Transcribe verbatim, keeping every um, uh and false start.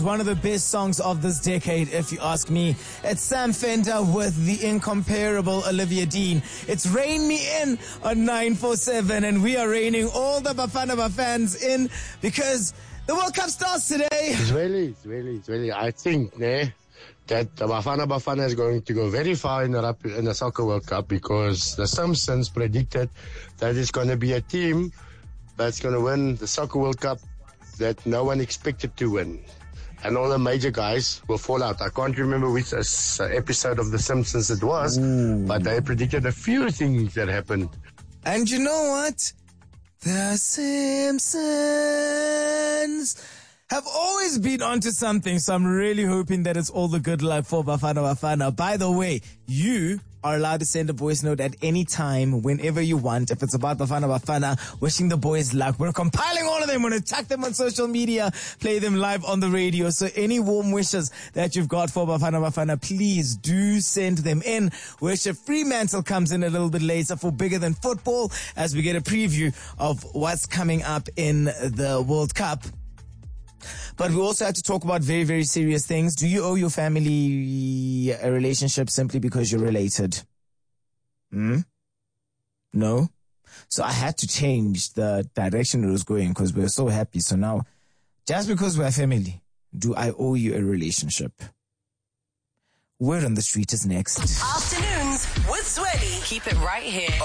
One of the best songs of this decade, if you ask me. It's Sam Fender with the incomparable Olivia Dean. It's Rain Me In on nine four seven, and we are raining all the Bafana fans in because the World Cup starts today. It's really, it's really, it's really. I think, ne, that the Bafana Bafana is going to go very far in the, rap- in the Soccer World Cup because the Simpsons predicted that it's going to be a team that's going to win the Soccer World Cup that no one expected to win. And all the major guys will fall out. I can't remember which uh, episode of The Simpsons it was, Ooh. But they predicted a few things that happened. And you know what? The Simpsons have always been onto something, so I'm really hoping that it's all the good luck for Bafana Bafana. By the way, you are allowed to send a voice note at any time, whenever you want. If it's about Bafana Bafana, wishing the boys luck. We're compiling all of them. We're going to tag them on social media, play them live on the radio. So any warm wishes that you've got for Bafana Bafana, please do send them in. Worship Fremantle comes in a little bit later for Bigger Than Football as we get a preview of what's coming up in the World Cup. But we also have to talk about very, very serious things. Do you owe your family a relationship simply because you're related? Hmm? No? So I had to change the direction it was going because we were so happy. So now, just because we're family, do I owe you a relationship? Word on the Street is next. Afternoons with Zweli. Keep it right here.